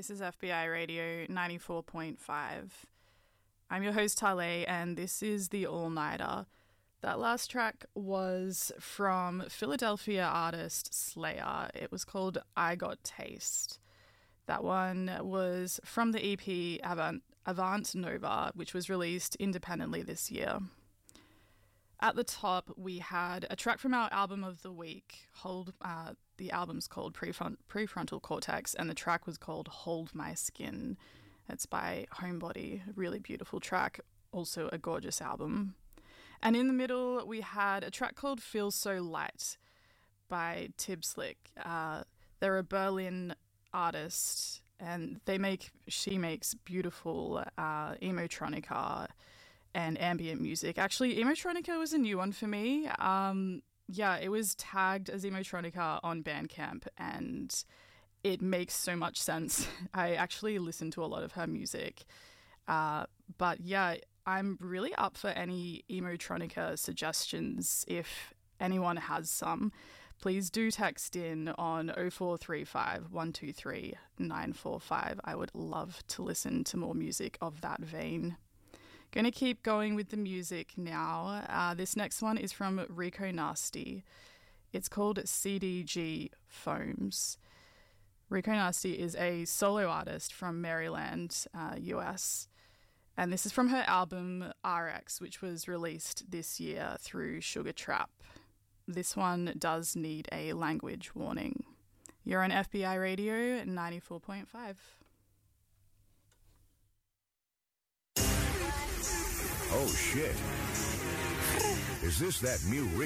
This is FBI Radio 94.5. I'm your host, Tale, and this is The All-Nighter. That last track was from Philadelphia artist Slayer. It was called I Got Taste. That one was from the EP Avant Nova, which was released independently this year. At the top, we had a track from our album of the week. The album's called Prefrontal Cortex, and the track was called Hold My Skin. It's by Homebody, a really beautiful track, also a gorgeous album. And in the middle, we had a track called Feel So Light by Tib Slick. They're a Berlin artist, and she makes beautiful emotronica and ambient music. Actually, emotronica was a new one for me. It was tagged as emotronica on Bandcamp, and it makes so much sense. I actually listen to a lot of her music. But yeah, I'm really up for any emotronica suggestions. If anyone has some, please do text in on 0435 123 945. I would love to listen to more music of that vein. Going to keep going with the music now. This next one is from Rico Nasty. It's called CDG Foams. Rico Nasty is a solo artist from Maryland, US. And this is from her album RX, which was released this year through Sugar Trap. This one does need a language warning. You're on FBI Radio 94.5. Oh, shit. Is this that new